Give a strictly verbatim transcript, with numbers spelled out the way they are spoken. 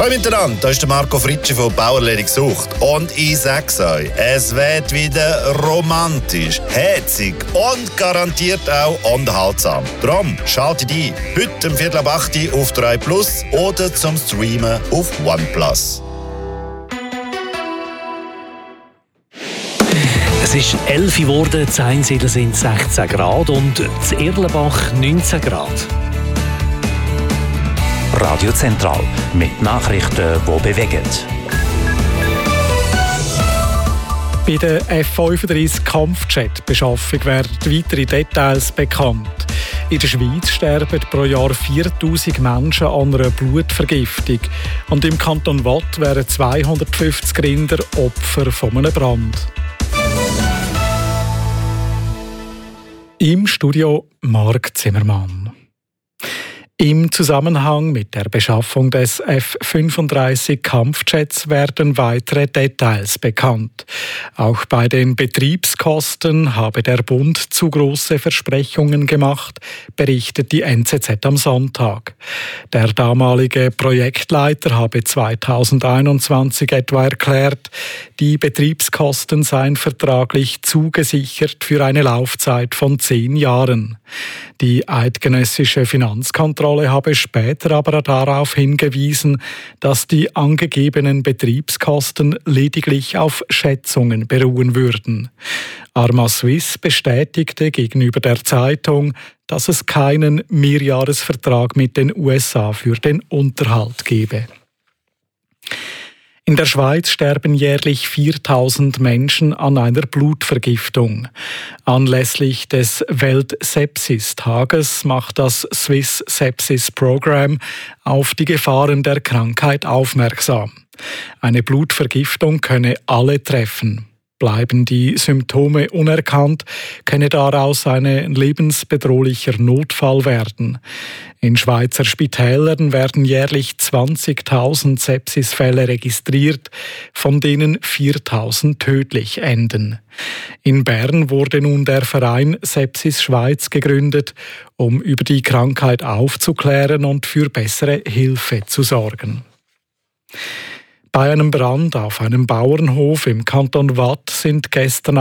Hallo miteinander, hier ist der Marco Fritschi von Bauerledig Sucht. Und ich sag's euch, es wird wieder romantisch, herzig und garantiert auch unterhaltsam. Darum schaltet ein, heute um Viertel ab acht auf drei Plus oder zum Streamen auf OnePlus. Es ist elf Uhr geworden, in Einsiedeln sind sechzehn Grad und in Erlenbach neunzehn Grad. Radio Zentral mit Nachrichten, die bewegen. Bei der F fünfunddreißig Kampfjet-Beschaffung werden weitere Details bekannt. In der Schweiz sterben pro Jahr viertausend Menschen an einer Blutvergiftung. Und im Kanton Waadt wären zweihundertfünfzig Rinder Opfer von einem Brand. Im Studio Marc Zimmermann. Im Zusammenhang mit der Beschaffung des F fünfunddreißig Kampfjets werden weitere Details bekannt. Auch bei den Betriebskosten habe der Bund zu große Versprechungen gemacht, berichtet die N Z Z am Sonntag. Der damalige Projektleiter habe zweitausendeinundzwanzig etwa erklärt, die Betriebskosten seien vertraglich zugesichert für eine Laufzeit von zehn Jahren. Die eidgenössische Finanzkontrolle habe später aber darauf hingewiesen, dass die angegebenen Betriebskosten lediglich auf Schätzungen beruhen würden. Arma Suisse bestätigte gegenüber der Zeitung, dass es keinen Mehrjahresvertrag mit den U S A für den Unterhalt gebe. In der Schweiz sterben jährlich viertausend Menschen an einer Blutvergiftung. Anlässlich des Welt-Sepsis-Tages macht das Swiss Sepsis Program auf die Gefahren der Krankheit aufmerksam. Eine Blutvergiftung könne alle treffen. Bleiben die Symptome unerkannt, könne daraus ein lebensbedrohlicher Notfall werden. In Schweizer Spitälern werden jährlich zwanzigtausend Sepsisfälle registriert, von denen viertausend tödlich enden. In Bern wurde nun der Verein Sepsis Schweiz gegründet, um über die Krankheit aufzuklären und für bessere Hilfe zu sorgen. Bei einem Brand auf einem Bauernhof im Kanton Waadt sind gestern